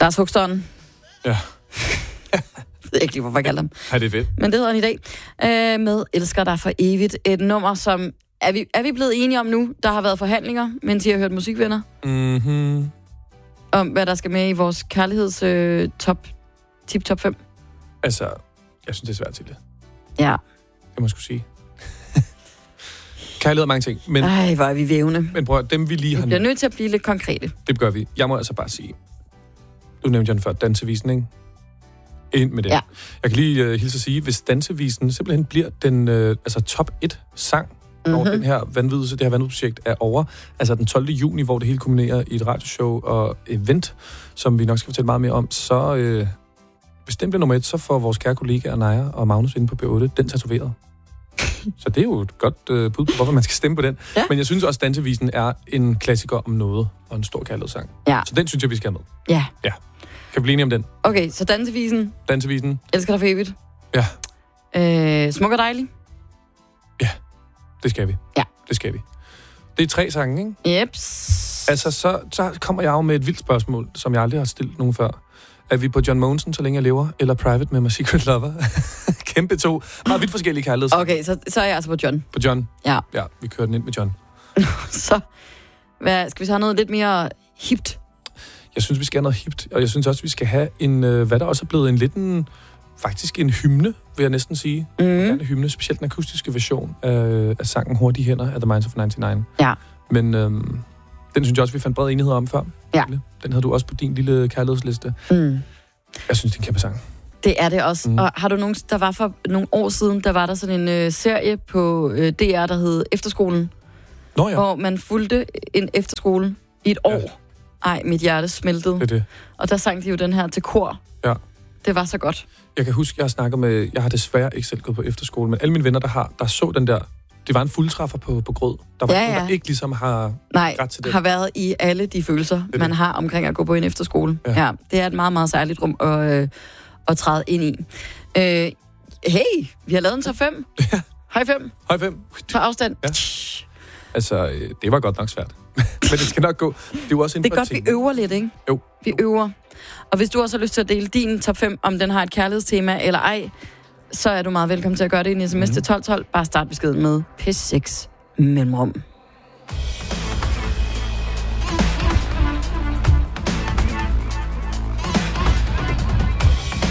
Lars Hugstånden. Ja. Jeg ved ikke lige, hvorfor jeg kalder ham. Ja, det er fedt. Men det hedder han i dag. Med Elsker dig for evigt. Et nummer, som... Er vi blevet enige om nu? Der har været forhandlinger, mens I har hørt Musikvenner? Mhm. Om hvad der skal med i vores kærligheds top 5? Altså, jeg synes, det er svært til det. Ja. Det må jeg skulle sige. Kærlighed er mange ting, men... Ej, hvor er vi vævende. Men prøv at dem vi lige har... Vi bliver nødt til at blive lidt konkrete. Det gør vi. Jeg må altså bare sige... Du nævnte jeg den før, dansevisen, ikke? Ind med det. Ja. Jeg kan lige hilse at sige, hvis dansevisen simpelthen bliver den top 1 sang, når det her vanvidsprojekt er over, altså den 12. juni, hvor det hele kulminerer i et radioshow og event, som vi nok skal fortælle meget mere om, så hvis den bliver nummer 1, så får vores kære kollegaer Naja og Magnus inde på B8 den tatoveret. Så det er jo et godt bud på, hvorfor man skal stemme på den. Ja. Men jeg synes også, at dansevisen er en klassiker om noget, og en stor kærlighedssang. Ja. Så den synes jeg, vi skal have med. Ja. Ja. Kan vi blive enige om den? Okay, så dansevisen. Dansevisen. Elsker dig for evigt. Ja. Smuk og dejlig. Ja, det skal vi. Ja. Det skal vi. Det er 3 sange, ikke? Jeps. Altså, så kommer jeg jo med et vildt spørgsmål, som jeg aldrig har stillet nogen før. Er vi på John Mogensen, så længe jeg lever, eller Private med My Secret Lover? Kæmpe 2. Meget vidt forskellige kærligheder. Okay, så er jeg altså på John. På John? Ja. Ja, vi kører den ind med John. Så skal vi så have noget lidt mere hipt? Jeg synes, vi skal have noget hipt, og jeg synes også, vi skal have en, hvad der også er blevet faktisk en hymne, vil jeg næsten sige. En hymne, specielt den akustiske version af sangen Hurtige Hænder af The Minds of 99. Ja. Men den synes jeg også, vi fandt bred enighed om før. Ja. Den havde du også på din lille kærlighedsliste. Jeg synes, det er en kæmpe sang. Det er det også. Og har du der var for nogle år siden, der var der sådan en serie på DR, der hed Efterskolen. Nå ja. Hvor man fulgte en efterskole i et år. Ja. Ej, mit hjerte smeltede. Det er det. Og der sang de jo den her til kor. Ja. Det var så godt. Jeg kan huske, jeg har desværre ikke selv gået på efterskole, men alle mine venner, der så den der, det var en fuldtræffer på Grød. Der var nogen, der ikke ligesom har ret til det. Har været i alle de følelser, man har omkring at gå på en efterskole. Ja, det er et meget, meget særligt rum at træde ind i. Hey, vi har lavet en top 5. Ja. Hej 5. Hej 5. Tag afstand. Ja. Altså, det var godt nok svært. Men det skal nok gå. Det er jo også det er godt, vi øver lidt, ikke? Jo. Vi øver. Og hvis du også har lyst til at dele din top 5, om den har et kærlighedstema eller ej, så er du meget velkommen til at gøre det i en sms til 1212. Bare start beskeden med P6 mellemrum.